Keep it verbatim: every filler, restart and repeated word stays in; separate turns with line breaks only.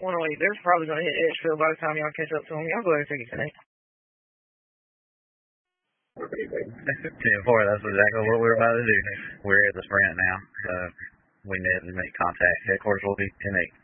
one oh eight. They're probably going to hit Edgefield by the time y'all catch up to them. Y'all go ahead and take it today.
ten four, that's exactly what we're about to do. We're at the sprint now. So we need to make contact. Headquarters will be ten eight.